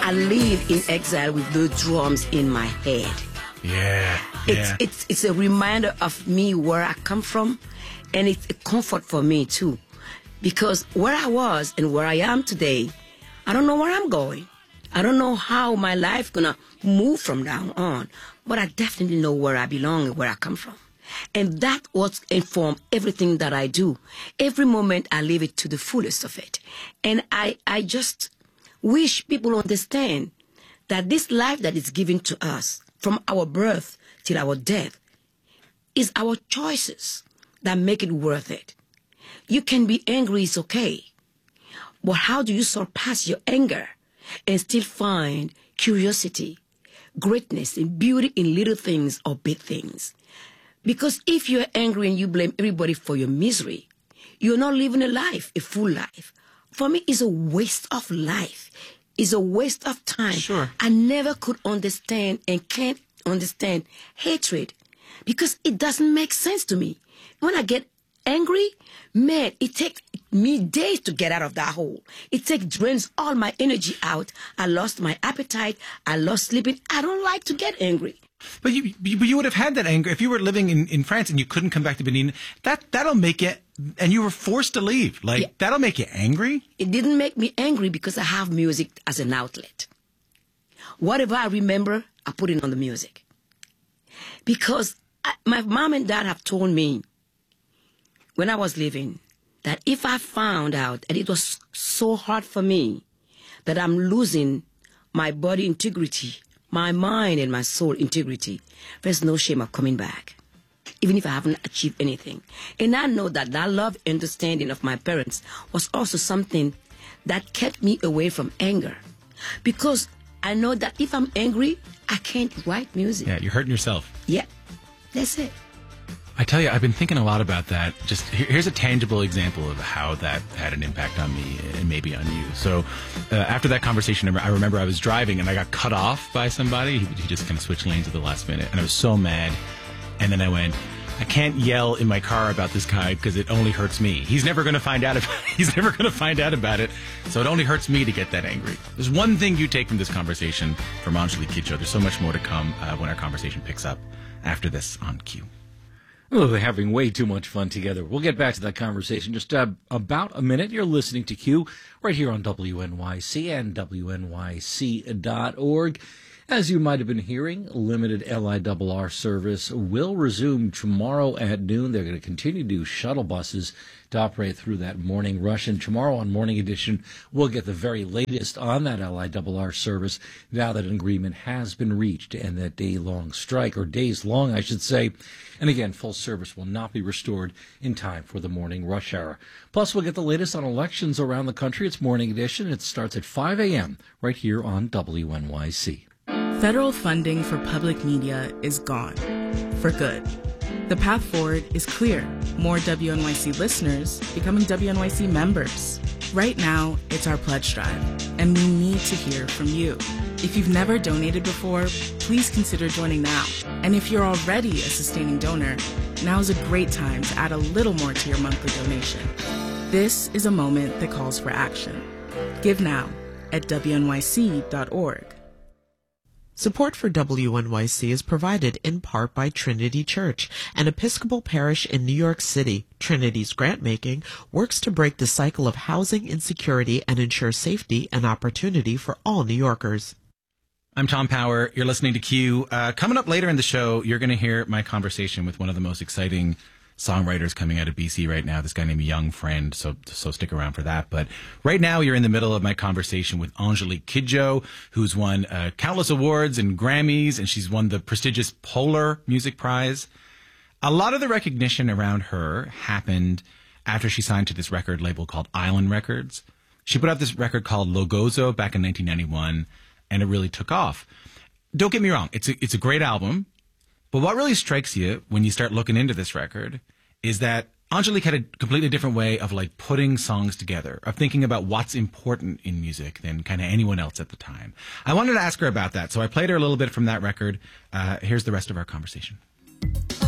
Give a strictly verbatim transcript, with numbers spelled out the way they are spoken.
I live in exile with those drums in my head. Yeah, It's, yeah. it's, it's a reminder of me where I come from, and it's a comfort for me too. Because where I was and where I am today, I don't know where I'm going. I don't know how my life gonna move from now on, but I definitely know where I belong and where I come from. And that what inform everything that I do. Every moment I live it to the fullest of it. And I, I just wish people understand that this life that is given to us from our birth till our death is our choices that make it worth it. You can be angry, it's okay. But how do you surpass your anger and still find curiosity, greatness, and beauty in little things or big things? Because if you're angry and you blame everybody for your misery, you're not living a life, a full life. For me, it's a waste of life. It's a waste of time. Sure. I never could understand and can't understand hatred because it doesn't make sense to me. When I get angry, man, it takes me days to get out of that hole. It takes drains all my energy out. I lost my appetite. I lost sleeping. I don't like to get angry. But you, you, but you would have had that anger if you were living in, in France and you couldn't come back to Benin. That that'll make you, and you were forced to leave. Like Yeah. that'll make you angry. It didn't make me angry because I have music as an outlet. Whatever I remember, I put it on the music. Because I, my mom and dad have told me when I was living that if I found out, and it was so hard for me, that I'm losing my body integrity, my mind and my soul integrity, there's no shame of coming back, even if I haven't achieved anything. And I know that that love and understanding of my parents was also something that kept me away from anger. Because I know that if I'm angry, I can't write music. Yeah, you're hurting yourself. Yeah, that's it. I tell you, I've been thinking a lot about that. Just here, here's a tangible example of how that had an impact on me and maybe on you. So uh, after that conversation, I remember I was driving and I got cut off by somebody. He, he just kind of switched lanes at the last minute. And I was so mad. And then I went, I can't yell in my car about this guy because it only hurts me. He's never going to find out about it. He's never going to find out about it. So it only hurts me to get that angry. There's one thing you take from this conversation from Anjali Kidjo. There's so much more to come uh, when our conversation picks up after this on Q. Oh, they're having way too much fun together. We'll get back to that conversation just uh, about a minute. You're listening to Q right here on W N Y C and W N Y C dot org. As you might have been hearing, limited L I R R service will resume tomorrow at noon. They're going to continue to do shuttle buses to operate through that morning rush. And tomorrow on Morning Edition, we'll get the very latest on that L I R R service now that an agreement has been reached and that day-long strike, or days long, I should say. And again, full service will not be restored in time for the morning rush hour. Plus, we'll get the latest on elections around the country. It's Morning Edition. It starts at five a.m. right here on W N Y C. Federal funding for public media is gone, for good. The path forward is clear. More W N Y C listeners becoming W N Y C members. Right now, it's our pledge drive, and we need to hear from you. If you've never donated before, please consider joining now. And if you're already a sustaining donor, now is a great time to add a little more to your monthly donation. This is a moment that calls for action. Give now at W N Y C dot org. Support for W N Y C is provided in part by Trinity Church, an Episcopal parish in New York City. Trinity's grant-making works to break the cycle of housing insecurity and ensure safety and opportunity for all New Yorkers. I'm Tom Power. You're listening to Q. Uh, coming up later in the show, you're going to hear my conversation with one of the most exciting songwriters coming out of B C right now, this guy named Young Friend, so so stick around for that. But right now, you're in the middle of my conversation with Anjali Kidjo, who's won uh, countless awards and Grammys, and she's won the prestigious Polar Music Prize. A lot of the recognition around her happened after she signed to this record label called Island Records. She put out this record called Logozo back in nineteen ninety-one, and it really took off. Don't get me wrong, it's a, it's a great album. But what really strikes you when you start looking into this record is that Anjali had a completely different way of like putting songs together, of thinking about what's important in music than kind of anyone else at the time. I wanted to ask her about that, so I played her a little bit from that record. Uh, here's the rest of our conversation.